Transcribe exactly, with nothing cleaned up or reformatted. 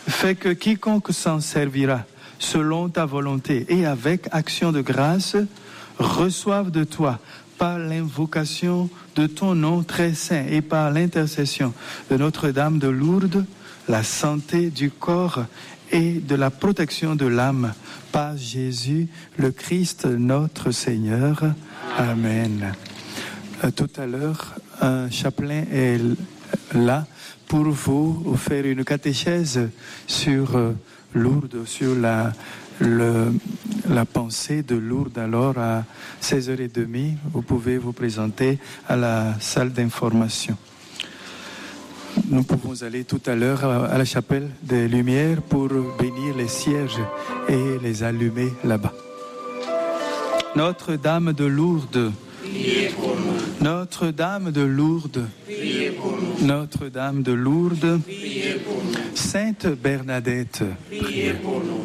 Fais que quiconque s'en servira selon ta volonté et avec action de grâce reçoive de toi, par l'invocation de ton nom très saint et par l'intercession de Notre-Dame de Lourdes, la santé du corps et de la protection de l'âme, par Jésus le Christ notre Seigneur. Amen. Euh, tout à l'heure, un chapelain est là pour vous faire une catéchèse sur euh, Lourdes, sur la, le, la pensée de Lourdes. Alors à seize heures trente, vous pouvez vous présenter à la salle d'information. Nous pouvons aller tout à l'heure à la chapelle des Lumières pour bénir les cierges et les allumer là-bas. Notre-Dame de Lourdes, priez pour nous. Notre-Dame de Lourdes, priez pour nous. Notre-Dame de Lourdes, priez pour nous. Sainte Bernadette, priez pour nous.